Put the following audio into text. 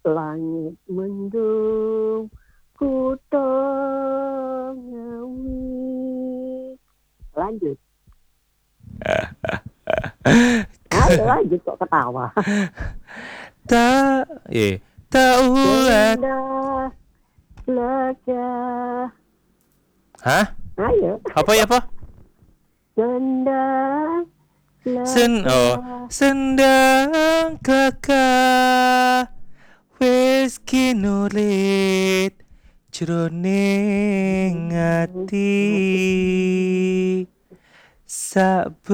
Langit mendung, ku tengawi. Lanjut. Ayo lanjut kok ketawa. Tak ulat. Indah lega. Hah? Ayo. Apa ya, apa? Sendang lega. Sendang kakak wis kinulit jroning ati sak